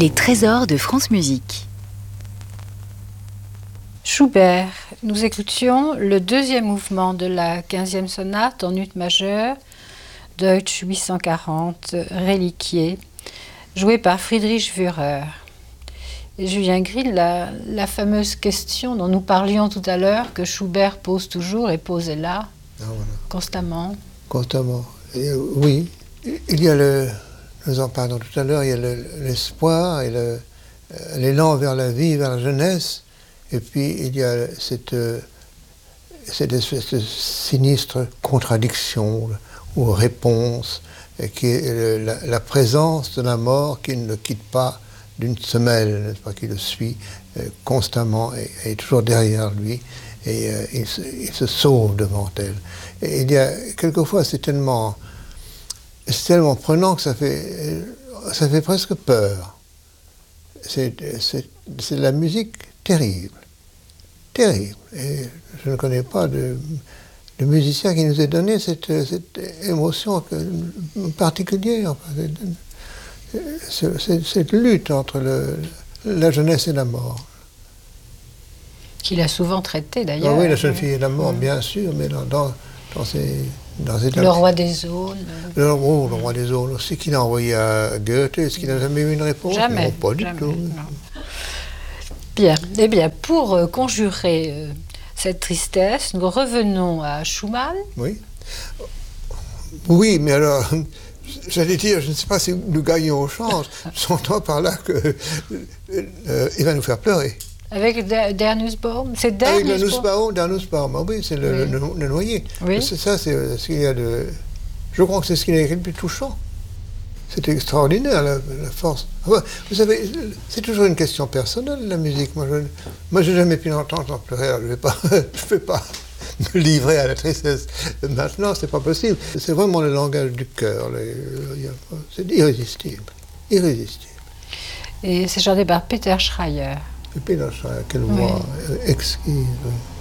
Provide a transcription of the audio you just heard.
Les trésors de France Musique. Schubert. Nous écoutions le deuxième mouvement de la 15e sonate en ut majeur, Deutsch 840, Reliquier, joué par Friedrich Führer. Et Julien Grill, la fameuse question dont nous parlions tout à l'heure, que Schubert pose toujours et posait là, constamment. Constamment. Et, oui, il y a nous en parlons tout à l'heure, il y a l'espoir et l'élan vers la vie, vers la jeunesse, et puis il y a cette espèce de sinistre contradiction ou réponse, qui est la présence de la mort qui ne le quitte pas d'une semelle, n'est-ce pas, qui le suit constamment et toujours derrière lui, et il se sauve devant elle. Et il y a quelquefois c'est tellement prenant que ça fait presque peur. C'est de la musique terrible, terrible. Et je ne connais pas de musicien qui nous ait donné cette émotion particulière. Cette lutte entre la jeunesse et la mort. Qu'il a souvent traité d'ailleurs. Ah oui, la jeune fille et la mort, bien sûr, mais dans ces Le roi des Aunes. Le roi des Aunes aussi, qu'il a envoyé à Goethe. Est-ce qu'il n'a jamais eu une réponse? Jamais. Non, pas du tout. Non. Bien. Eh bien, pour conjurer cette tristesse, nous revenons à Schumann. Oui. Oui, mais alors, j'allais dire, je ne sais pas si nous gagnons au change. J'entends par là qu'il va nous faire pleurer. Avec Der Nussbaum, c'est Der Avec Nussbaum. Der Nussbaum, ah oui, c'est le noyer. Oui. C'est ça, c'est ce qu'il y a de... Je crois que c'est ce qu'il a écrit le plus touchant. C'est extraordinaire, la force. Vous savez, c'est toujours une question personnelle, la musique. Moi, j'ai jamais pu l'entendre pleurer, alors je vais pas me livrer à la tristesse. Maintenant, c'est pas possible. C'est vraiment le langage du cœur. C'est irrésistible. Irrésistible. Et c'est chanté par Peter Schreier. Peter Schreier, quelle voix exquise. Oui.